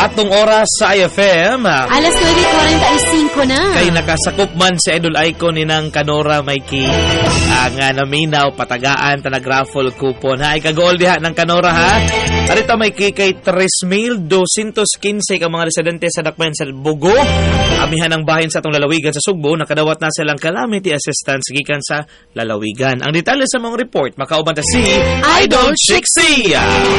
Atong oras sa IFM. Alas 9:45 na. Kay nakasakop man si Idol Icon ni ng Kanora Mikey. Nga naminaw, patagaan, tanagraffle coupon. Ha, ikagol diha ng Kanora ha. Arita Mikey kay 3,215 ka mga residente sa Dakbayan sa Bugo. Amihan ang bahin sa atong lalawigan sa Sugbo. Nakadawat na silang calamity assistance gikan sa lalawigan. Ang detalye sa mga report, makauban ta si Idol Chixie.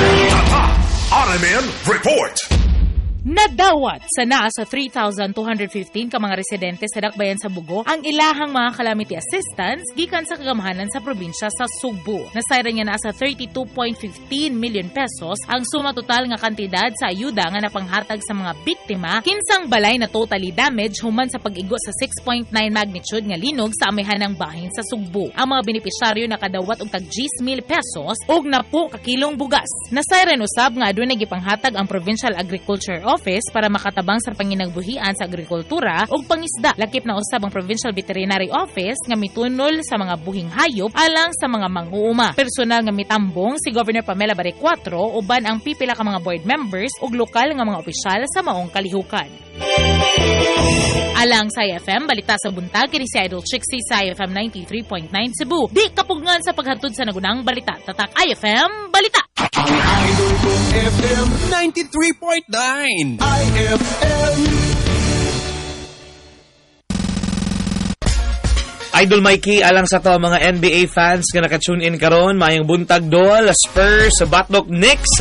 RMN Report. Nadawat sa naa sa 3,215 ka mga residente sa Dakbayan sa Bugo ang ilahang mga calamity assistance gikan sa kagamahanan sa probinsya sa Sugbo. Nasayran nga na sa 32.15 million pesos ang suma total nga kantidad sa ayuda nga napanghatag sa mga biktima kinsang balay na totally damage human sa pag-igo sa 6.9 magnitude nga linog sa amihanang bahin sa Sugbo. Ang mga benepisyaryo nakadawat og tag 10,000 pesos og 10 ka kilong bugas. Nasayran usab nga adunay gipanghatag ang Provincial Agriculture Office para makatabang sa panginagbuhian sa agrikultura ug pangisda. Lakip na usab ang Provincial Veterinary Office nga mitunol sa mga buhing hayop alang sa mga manghuuma. Personal nga mitambong si Governor Pamela Barecuatro uban ang pipila ka mga board members ug lokal nga mga opisyal sa maong kalihukan. Alang sa IFM, balita sa buntag, kini si Idol Chixie sa IFM 93.9 Cebu. Di kapugngan sa paghatod sa nagunang balita. Tatak IFM, balita! Idol FM 93.9 IFM. Idol Mikey, alang sa to mga NBA fans nga naka-tune in karon, mayong buntag dol, Spurs, Batlock Knicks,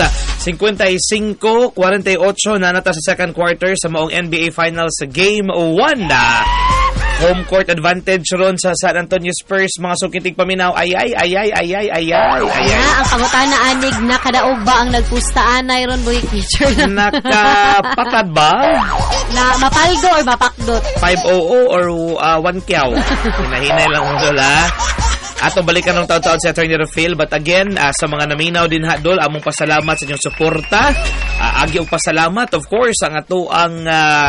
55-48 na nata sa second quarter sa maong NBA Finals Game 1. Home court advantage ron sa San Antonio Spurs, mga sukitig paminaw. Ayay. Ang pangutana anig na kadaog ba ang nagpustaan na iron boy teacher? Nakapatad ba? Na mapaldo or mapakdot? 5-0 or 1 kyaw. Hinahinay lang mo dola. Atong balikan ng taon-taon si Attorney Rafael. But again, sa mga naminaw din hadol, among pasalamat sa inyong suporta. Agi og pasalamat, of course, ang ato ang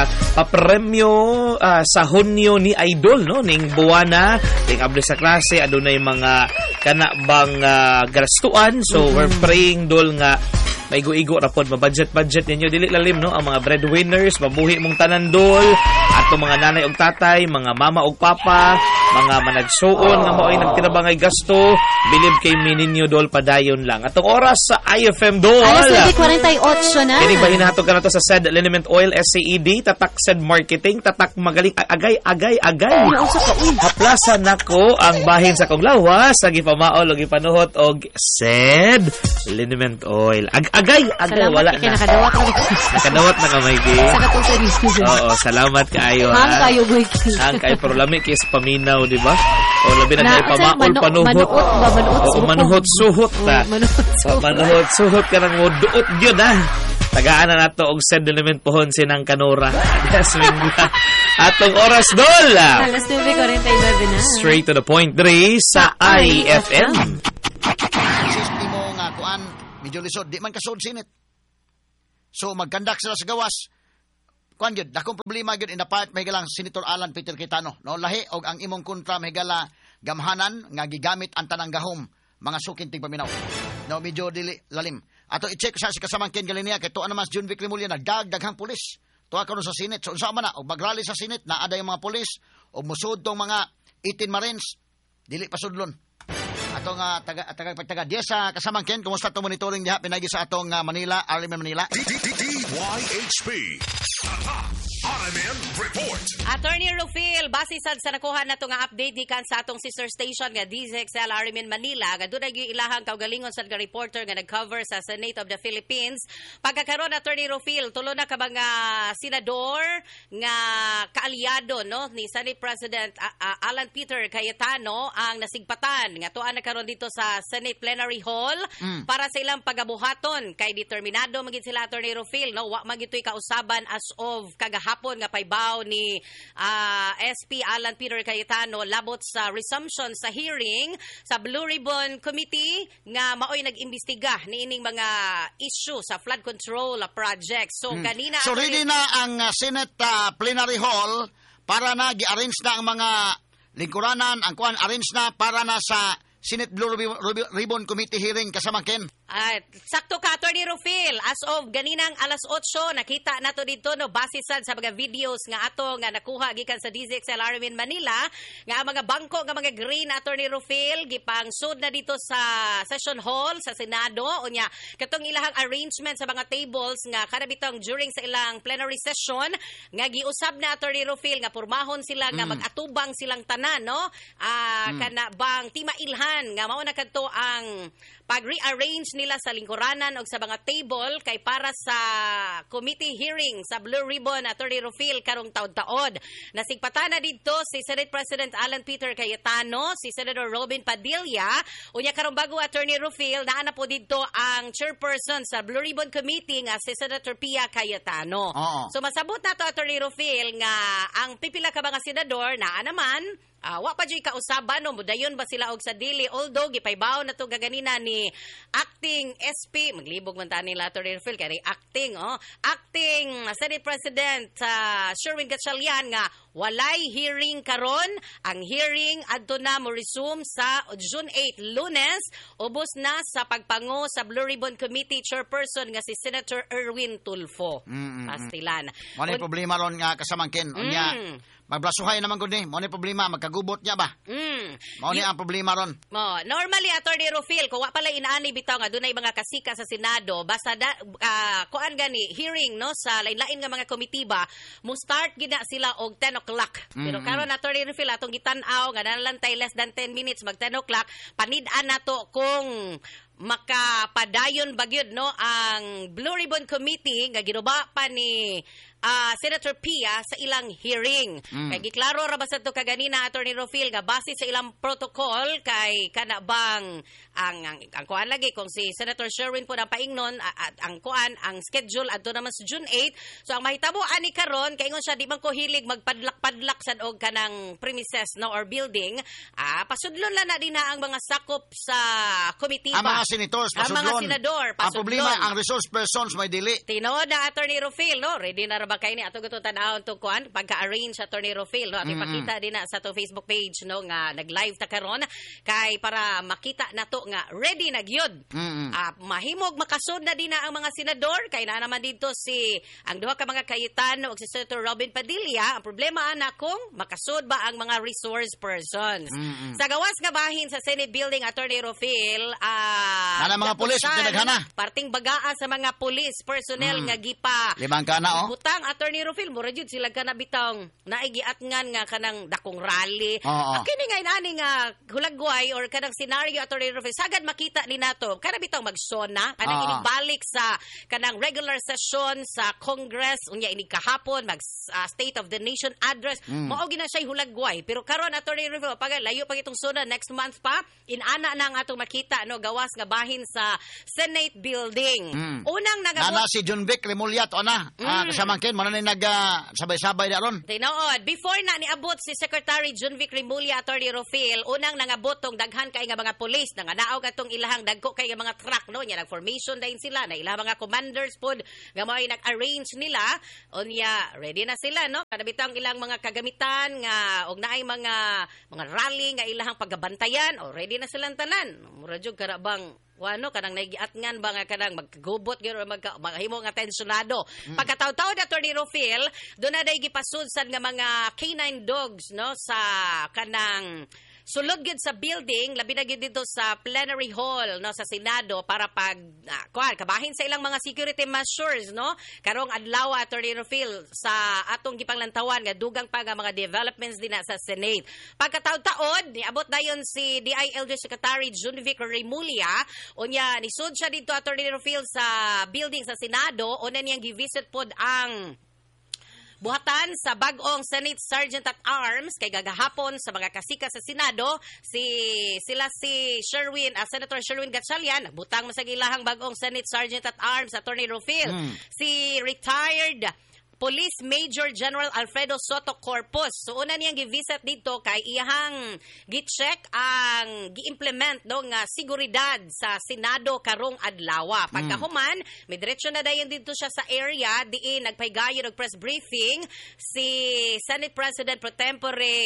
papremyo sa Hunyo ni Idol, no? Ning buwana, ning abli sa klase, adunay mga kanabang garastuan. So, we're praying dol nga maigo-igo rapod, mabudget ninyo dili lalim, no? Ang mga breadwinners, mabuhi mong tanan dol, ato mga nanay og tatay, mga mama og papa, mga managsuon nga mao'y nagtinabangay gasto, bilib kay mininyo dol padayon lang. Atong oras sa IFM dol. Alas 9:48 na. Kini ba hinahatog ka na to sa SED Liniment Oil SCED, tatak SED Marketing, tatak magaling agay. Haplasan nako ang bahin sa kong lawas, sa gipamaol og gipanuhot og SED Liniment Oil. Agay, wala na. Nakadawat na ka, Mikey. Sa katong servisyo. Oo, salamat kaayo, ha. Hang kayo, Mikey. Hang kayo, pero lami kayo sa paminaw, di ba? O labi na kayo pamaol, panuhot. Manuhot, suhot ta. Manuhot, suhot ka ng muduot yun, ha. Tagaan na nato og SED element pohon sinang Kanora. Atong oras dol. Alas 9:49 na. Straight to the point, 3 sa IFM. System mo nga kuan medyo lisod di man kasod sinit. So magkandak sila sa gawas. Kuan gyud dakong problema gyud in the part mahigalang Senator Alan Peter Cayetano. No lahi og ang imong kontra mahigala gamhanan nga gigamit ang tanang gahom mga sukin tigpaminaw. No medyo dili lalim. Ato i-check sa kasamang Ken Galinia kay tuwa naman si John Vic Rimulya nagdaghang pulis. Tuwa karon sa Senate. So unsa man na og magrally sa Senate na ada yung mga pulis og musud tong mga 18 Marines dili pasudlon. Atong taga sa kasamang Ken, kumusta to monitoring diha pinagi sa atong Manila, RMN Manila. DYHP RMN Report. Attorney Rafael, base sa nakuha na to nga update gikan sa atong sister station nga DZXL RMN Manila, gadunay gyud ilahang kaugalingon sa reporter nga nag-cover sa Senate of the Philippines. Pagkakaroon Attorney Rafael, tulo na ka mga senador nga kaalyado no ni Senate President Alan Peter Cayetano ang nasigpatan nga tuan na karon dito sa Senate Plenary Hall para sa ilang pagabuhaton kay determinado magid sila Attorney Rafael no wa magitoy kausaban as of kagahapon nga paybaw ni SP Alan Peter Cayetano labot sa resumption sa hearing sa Blue Ribbon Committee nga maoy nag-imbestiga niining mga issue sa flood control project. So kanina So ready na ang Senate Plenary Hall para na gi-arrange na ang mga lingkuranan ang kuan arrange na para na sa Senate Blue Ribbon Committee hearing kasama Ken. Sakto ka, Attorney Rufil. As of ganinang alas 8, nakita nato dito no base sad sa mga videos nga ato nga nakuha gikan sa DZXL Armin Manila nga ang mga bangko nga mga green, Attorney Rufil gipang sud na dito sa session hall sa Senado unya katong ilahang arrangement sa mga tables nga kada bitong during sa ilang plenary session nga giusab na, Attorney Rufil, nga pormahon sila nga mag-atubang silang tanan no kana bang timailhan nga mao na kadto ang pag-rearrange nila sa lingkuranan o sa mga table kay para sa committee hearing sa Blue Ribbon, Attorney Rufil, karong taod-taod. Nasigpatana dito si Senate President Alan Peter Cayetano, si Senator Robin Padilla, unya karong bago, Attorney Rufil, naana po dito ang chairperson sa Blue Ribbon Committee nga si Senator Pia Cayetano. So masabot na to, Attorney Rufil, nga ang pipila ka mga senador naa naman wa pa dyan kausaban no, mudayon ba sila og sa dili, although gipaybaw na to gaganina ni acting SP, maglibog man ta nila, Attorney Rufil, kaya acting Senate President Sherwin Gatchalian nga walay hearing karon. Ang hearing adto na mo resume sa June 8, Lunes, ubos na sa pagpangu sa Blue Ribbon Committee chairperson nga si Senator Erwin Tulfo. Pastilan. Mo ni problema ron nga kasamangkin. Unya magbasuhay naman gud ni. Mo ni problema magkagubot niya ba? Mo ni ang problema ron. Normally, Attorney Rufil, kung wa pala inaani bitaw nga dunay mga kasika sa Senado, basta kuan gani hearing no sa lain-lain nga mga komitiba, mo start gina sila og 10 o'clock. Pero karon, Attorney Rufil, atong gitan-aw nga nalantay less than 10 minutes mag 10 o'clock, panid-an nato kung makapadayon bagyod no ang Blue Ribbon Committee nga ginuba pa ni Senator Pia sa ilang hearing. Kay giklaro ra ba sa to kaganina, Attorney Rufil, nga base sa ilang protocol kay kana bang ang kuan lagi kung si Senator Sherwin po na paingnon ang kuan ang schedule adto naman sa June 8. So ang mahitabo ani karon kay ingon siya di man ko hilig magpadlak-padlak sad og kanang premises no or building, pasudlon lang na din na ang mga sakop sa committee Ang mga senators ang pasudlon. mga senador Ang problema ang resource persons may dili. Tinood na, Attorney Rufil, no? Ready na ra ba kayo ni ato gutong tanawon to kuan pagka-arrange, Attorney Rufil, no? Ato ipakita din na sa to Facebook page, no, nga nag-live ta karon kay para makita na to nga ready na gyud. Mahimog makasud na din na ang mga senador kay na naman dito si ang duha ka mga Cayetano ug si Senator Robin Padilla. Ang problema ana kung makasud ba ang mga resource persons. Sa gawas nga bahin sa Senate Building, Attorney Rufil, Nana mga pulis naghana. Parting bagaa sa mga police personnel nga gipa Limang kana butang, Attorney Rufil, mura jud sila kana bitang naigiatngan nga kanang dakong rally. Kini nga inani nga hulagway or kanang scenario, Attorney Rufil, sagad makita ni nato kana bitang magsona kanang inibalik sa kanang regular session sa Congress unya ini kahapon mag State of the Nation address. Mao gina siya hulagway, pero karon, Attorney Rufil, pag layo pa itong suna next month pa inana na ang atong makita no gawas nga bahin sa Senate Building. Unang Nana si John Vic Remuliat kasamangkin mo na ni sabay-sabay daron. Tinood, before na niabot si Secretary John Vic Remulla, Attorney Rufil, unang nangabot tong daghan kay nga mga pulis nga naaw katong ilahang dagko kay nga mga truck no nya nag-formation dayon sila na ilang mga commanders pod nga mao nag-arrange nila unya ready na sila no kada bitang ilang mga kagamitan nga og naay mga rally nga ilahang pagabantayan o ready na silang tanan. Mura jud karabang wano kanang nagiatngan ba nga kanang maggubot gyud or maghimo nga tensionado. Pagkataw-taw, Attorney Rufil, do na day gipasud sad nga mga canine dogs no sa kanang sulod gid sa building, labi na gid dito sa plenary hall no sa Senado para pag kabahin sa ilang mga security measures no karong adlaw, Attorney Rufil, sa atong gipanglantawan nga dugang pa nga mga developments din sa Senate. Pagkataod-taod niabot dayon si DILG Secretary John Vic Remulla unya nisud siya dito, Attorney Rufil, sa building sa Senado una niyang gi-visit pod ang buhatan sa bag-ong Senate Sergeant at Arms kay gagahapon sa mga kasika sa Senado sila si Senator Sherwin Gatchalian nagbutang masag ilahang bag-ong Senate Sergeant at Arms, Attorney Rufil, si retired Police Major General Alfredo Soto Corpus. So una niyang gi-visit dito kay iyahang gi-check ang gi-implement no nga seguridad sa Senado karong adlaw. Pagkahuman, may diretso na dayon dito siya sa area diin nagpaygayon og press briefing si Senate President pro tempore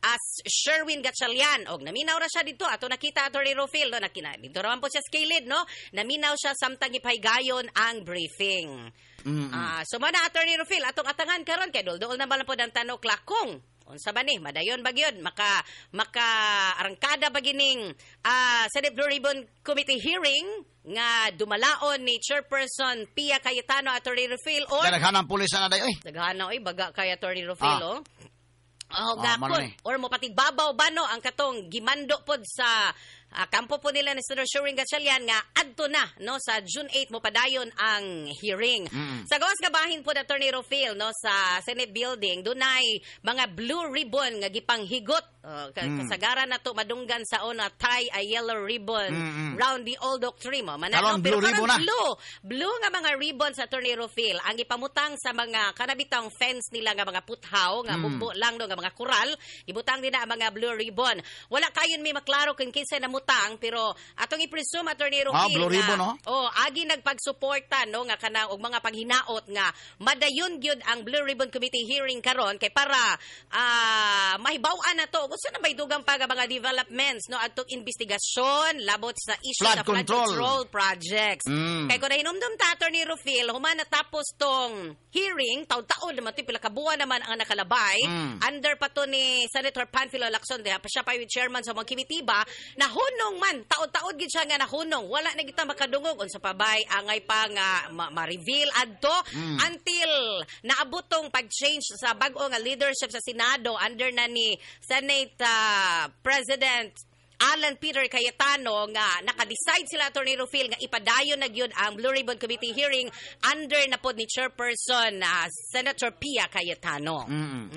as Sherwin Gatchalian. Og naminaw ra siya dito. Ato nakita Attorney Rufil, no? Dito naman po siya skilid, no? Naminaw siya samtang ipaygayon ang briefing. So mo na Attorney Rufil, atong atangan karon kay dol na bala po ang tanok lakong unsa ba ni madayon ba gyud maka arangkada ba gining Senate Blue Ribbon Committee hearing nga dumalaon ni Chairperson Pia Cayetano, Attorney Rufil, or Daghanang pulis na day, oy. daghana oy baga kay Attorney Rufil, oh. Mano ni. Or mo patigbabaw ba no ang katong gimando pod sa kampo po nila ni Senator Sherwin Gatchalian nga adto na no sa June 8 mo padayon ang hearing. Sa gawas nga bahin po Attorney Rufil no sa Senate building dunay mga blue ribbon nga gipanghigot. Kasagaran na to madunggan sa ona tie a yellow ribbon round the old oak tree mo. Talon, Pero blue ribbon na. blue nga mga ribbon sa Attorney Rufil ang ipamutang sa mga kanabitang fence nila nga mga puthaw nga bumbo lang no nga mga kural, ibutang din na ang mga blue ribbon. Wala kayon may maklaro kung kinsa namutang, pero atong i-presume Attorney Rufil blue ribbon, no? agi nagpagsuporta no nga kanang og mga paghinaot nga madayon gyud ang Blue Ribbon Committee hearing karon kay para mahibaw-an na to gusto na may dugang pa mga developments no atong investigasyon labot sa issue Flood sa flood control. control projects. Kay kung nahinumdum ta Attorney Rufil human natapos tong hearing taon-taon naman pila ka buwan naman ang nakalabay under pa to ni Senator Panfilo Lacson diha pa siya pa yung chairman sa mga komitiba na hunong man taon-taon gid siya nga nahunong wala na kita makadungog unsa pa bay angay pa nga ma-reveal adto until naabot tong pag-change sa bag-o nga leadership sa Senado under na ni Senate President Alan Peter Cayetano nga naka-decide sila Attorney Rufil nga ipadayon na gyud ang Blue Ribbon Committee hearing under na pod ni Chairperson Senator Pia Cayetano.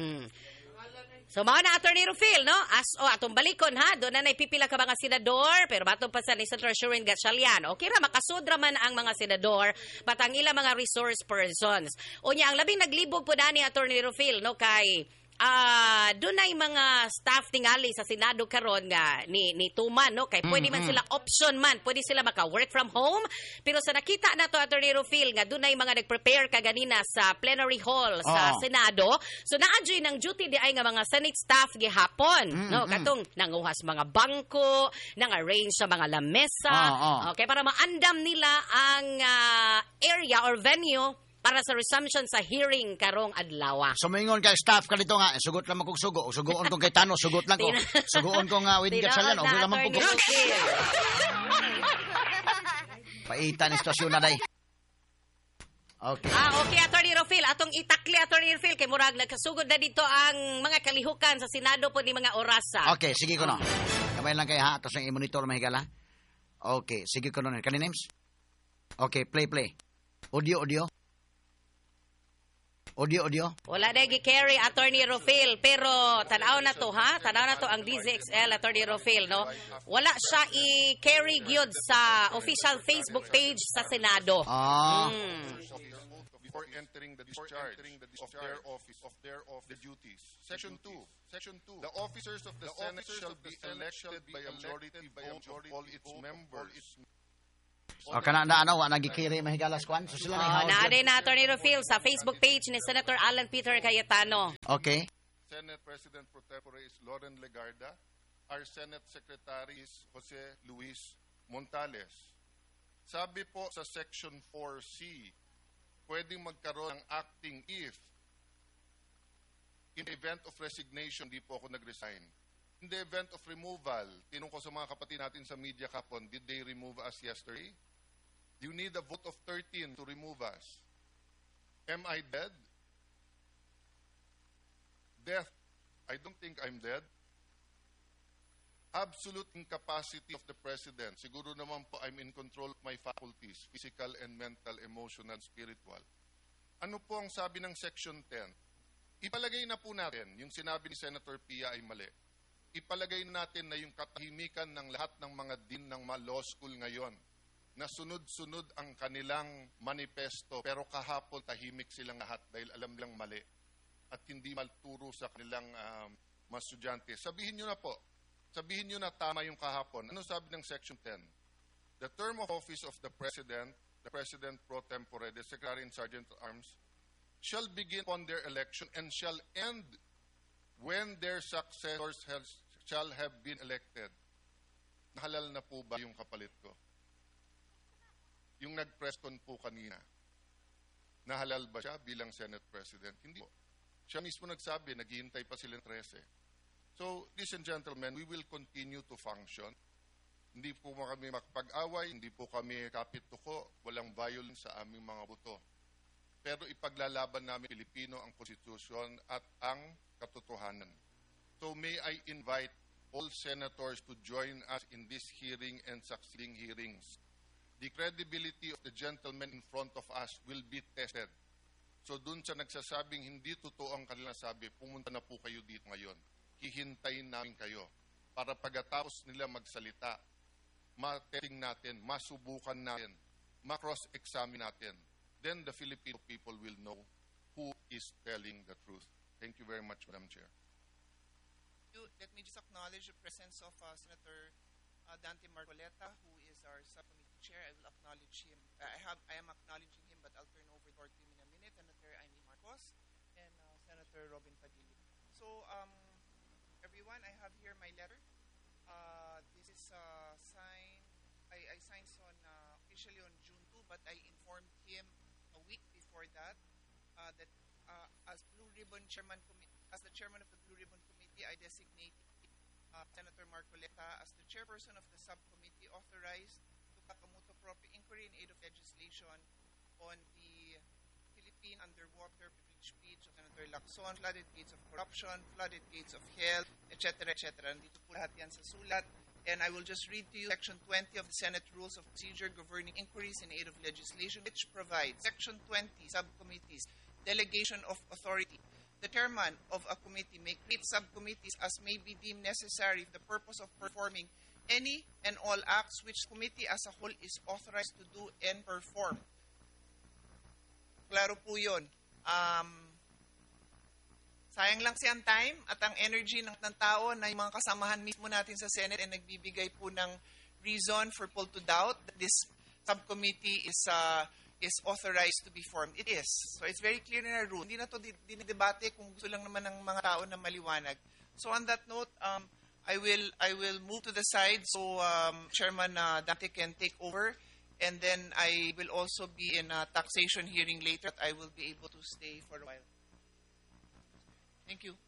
So mao na Attorney Rufil no atong balikon ha do na naipipila ka mga senador pero batong pa sa ni Senator Sherwin Gatchalian okay ra makasudra man ang mga senador patang ila mga resource persons unya ang labing naglibog po dani Attorney Rufil no kay dunay mga staff tingali sa Senado karon nga ni Tuman no kay pwede man sila option man pwede sila maka work from home pero sa nakita na to Attorney Rufil nga dunay mga nagprepare kaganina sa plenary hall sa Senado so naadyoy ng duty di ay nga mga Senate staff gihapon no katong nanguhas mga bangko nang arrange sa mga lamesa okay para maandam nila ang area or venue para sa resumption sa hearing karong adlaw. Sumingon kay staff ka dito nga, sugot lang kog sugo. Sugoon kong kay Tano, sugot lang ko. Sugoon ko nga with Gatchalian, okay naman po ko. Paitan istasyon na day. Okay. Okay, Attorney Rufil. Atong itakli, Attorney Rufil, kay murag nagkasugod na dito ang mga kalihukan sa Senado po ni mga orasa. Okay, sige ko no. Kamay lang kay ha, tapos yung i-monitor mahigala. Okay, sige ko no. Kani names? Okay, play. Audio. Wala na gi-carry Attorney Rufil pero tanaw na to ang DZXL Attorney Rufil no. Wala siya i-carry gyud sa official Facebook page sa Senado. Before entering the discharge of their office duties. Section 2. The officers of the Senate shall be elected by a majority vote of all its members. O kana na wa nagikiri mahigalas kwan so sila Naaday na Attorney Rufil sa Facebook page ni Senator Alan Peter Cayetano. Okay. Senate President Pro Tempore is Loren Legarda. Our Senate Secretary is Jose Luis Montales. Sabi po sa Section 4C, pwedeng magkaroon ng acting if in the event of resignation, di po ako nag-resign. In the event of removal, tinong ko sa mga kapatid natin sa media kapon, did they remove us yesterday? You need a vote of 13 to remove us. Am I dead? Death. I don't think I'm dead. Absolute incapacity of the President. Siguro naman po I'm in control of my faculties, physical and mental, emotional, spiritual. Ano po ang sabi ng Section 10? Ipalagay na po natin, yung sinabi ni Senator Pia ay mali. Ipalagay natin na yung katahimikan ng lahat ng mga dean ng mga law school ngayon na sunod-sunod ang kanilang manifesto pero kahapon tahimik silang lahat dahil alam nilang mali at hindi malturo sa kanilang mga estudyante. Sabihin nyo na tama yung kahapon. Ano sabi ng Section 10? The term of office of the President Pro Tempore, the Secretary and Sergeant at Arms, shall begin upon their election and shall end when their successors shall have been elected, nahalal na po ba yung kapalit ko? Yung nag-press con po kanina, nahalal ba siya bilang Senate President? Hindi po. Siya mismo nagsabi, naghihintay pa sila ng 13. So, ladies and gentlemen, we will continue to function. Hindi po kami makapag-away, hindi po kami kapit-tuko, walang violence sa aming mga buto. Pero ipaglalaban namin Pilipino ang Constitution at ang katotohanan. So may I invite all senators to join us in this hearing and succeeding hearings. The credibility of the gentlemen in front of us will be tested. So dun sa nagsasabing hindi totoo ang kanilang sabi, pumunta na po kayo dito ngayon. Hihintayin namin kayo para pagkatapos nila magsalita, ma-testing natin, masubukan natin, ma-cross-examine natin. Then the Filipino people will know who is telling the truth. Thank you very much, Madam Chair. Let me just acknowledge the presence of Senator Dante Marcoleta, who is our subcommittee chair. I will acknowledge him. I am acknowledging him, but I'll turn over to him in a minute. Senator Amy Marcos and Senator Robin Padilla. So, everyone, I have here my letter. This is signed. I signed on officially on June 2, but I informed him a week before that that as Blue Ribbon Chairman as the chairman of the Blue Ribbon Committee, I designated Senator Marcoleta as the chairperson of the subcommittee authorized to Kakamuto Proprio Inquiry in aid of legislation on the Philippine underwater bridge of Senator Lacson, flooded gates of corruption, flooded gates of health, etc., etc. Nandito po lahat yan sa sulat. And I will just read to you Section 20 of the Senate Rules of Procedure governing inquiries in aid of legislation, which provides Section 20, subcommittees, delegation of authority. The chairman of a committee may create subcommittees as may be deemed necessary for the purpose of performing any and all acts which the committee as a whole is authorized to do and perform. Klaro po yun. Sayang lang siyang time at ang energy ng tao na yung mga kasamahan mismo natin sa Senate ay nagbibigay po ng reason for people to doubt that this subcommittee is authorized to be formed. It is. So it's very clear in our rule. Hindi na to dinidebate kung gusto lang naman ng mga tao na maliwanag. So on that note, I will move to the side so Chairman Dante can take over. And then I will also be in a taxation hearing later. I will be able to stay for a while. Thank you.